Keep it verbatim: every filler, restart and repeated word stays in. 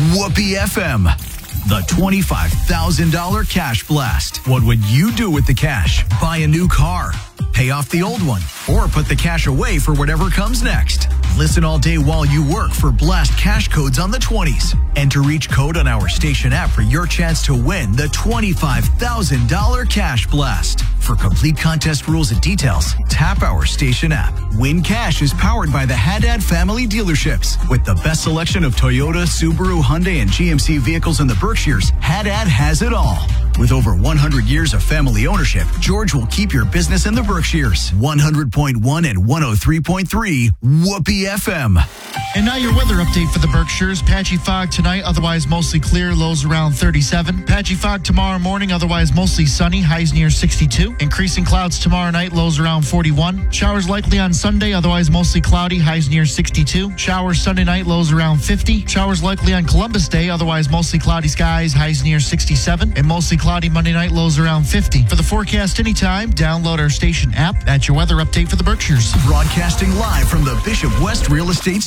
Whoopee F M. The twenty-five thousand dollars Cash Blast. What would you do with the cash? Buy a new car, pay off the old one, or put the cash away for whatever comes next. Listen all day while you work for Blast cash codes on the twenties. Enter each code on our station app for your chance to win the twenty-five thousand dollars Cash Blast. For complete contest rules and details, tap our station app. Win Cash is powered by the Haddad Family Dealerships. With the best selection of Toyota, Subaru, Hyundai, and G M C vehicles in the Berkshires, Haddad has it all. With over one hundred years of family ownership, George will keep your business in the Berkshires. one hundred point one and one oh three point three Whoopee F M. And now your weather update for the Berkshires. Patchy fog tonight, otherwise mostly clear, lows around thirty-seven. Patchy fog tomorrow morning, otherwise mostly sunny, highs near sixty-two. Increasing clouds tomorrow night, lows around forty-one. Showers likely on Sunday, otherwise mostly cloudy, highs near sixty-two. Showers Sunday night, lows around fifty. Showers likely on Columbus Day, otherwise mostly cloudy skies, highs near sixty-seven. And mostly cloudy Monday night, lows around fifty. For the forecast anytime, download our station app. That's your weather update for the Berkshires. Broadcasting live from the Bishop West Real Estate